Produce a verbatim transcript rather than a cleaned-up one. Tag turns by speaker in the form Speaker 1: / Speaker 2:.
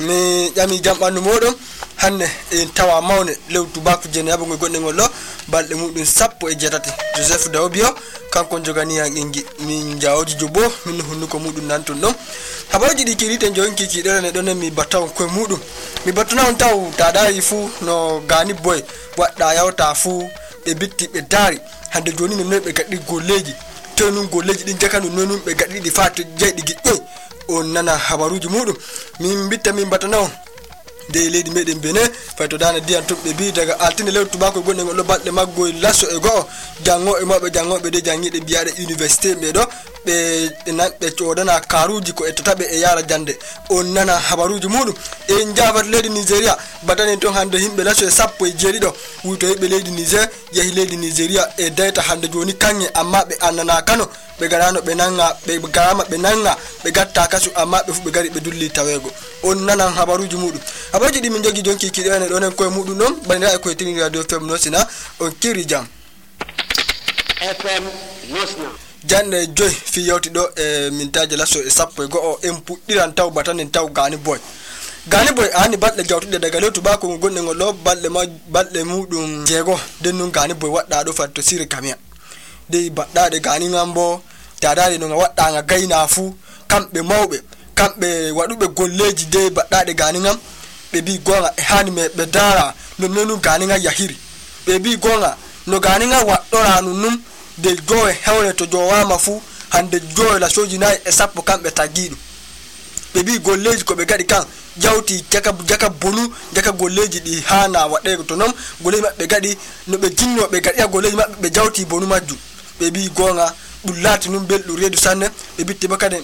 Speaker 1: mi yami jambandu modon hanne en tawa mawne lew tubaku jene yabo gonne ngollo balde mudun sappo e jetati Joseph Dawbio kanko jogani an ingi min jawdi jobo min hunnuko mudun nanton non habaji di kirite jonki ki dere ne don mi bataw ko mudum mi batuna on taw tadari fu no gani boy wadda yawta fu be bitti be dari hande joni no be gaddi golleji tonun golleji din jakanu nonun be gaddi di fatu jeydi giddo on nana habaruji mudum min bitta min batana de leydi meden Benin fayto dana dian tubbe bi daga altine lew tubako gonne ngol balde maggo lasso e go jango e mabbe jango be de jangide biade université medo be nanbe codana karuji ko etotabe e yara jande on nana habaruji mudum e jabat leydi Nigeria badane ton hande himbe lasso e sappo e jeedi do wuto be leydi Niger yahi leydi Nigeria e dayta hande joni kanye amma be annana kano be garano be nanga be garama be nanga be gatta kasu amma be fu be gari be dulli tawego on nana habaruji mudum habaruji di min jogi jonki ki dene donen koy mudum non banda e koy tini radio fm nosina on kiri jam
Speaker 2: fm nosna
Speaker 1: jande joy fi yawti do e mintaje lasso e sappo e go o en puddiran taw batanen taw gani boy gani boy ani balde jawtude daga letu ba ko gonne ngol balde ma balde mudum jego dennun gani boy wadda do fatto sire kamia de baddade gani ngambo tadade no wadda nga gaina fu kambe mawbe kambe wadube golleji de baddade gani ngam be bi gonga e hani me be dara no nonu gani nga yahiri be bi gonga no gani nga waddora nunum de joy hewle to jowama fu hande joy la soji nay e sappo kambe tagidu be bi golleji ko be gadi kan jawti jaka jaka bonu jaka golleji di hana wadde to non golleji mabbe gadi no be jinno be gadi golleji mabbe be jawti bonu majju be bi gonga bullati num beldu redu sanne be bitti bakade